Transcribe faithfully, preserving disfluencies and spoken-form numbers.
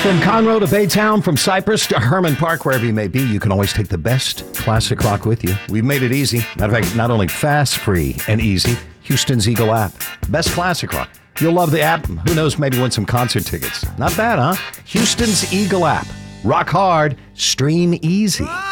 From Conroe to Baytown, from Cypress to Herman Park, wherever you may be, you can always take the best classic rock with you. We've made it easy. Matter of fact, not only fast, free, and easy, Houston's Eagle app. Best classic rock. You'll love the app. Who knows, maybe win some concert tickets. Not bad, huh? Houston's Eagle app. Rock hard, stream easy.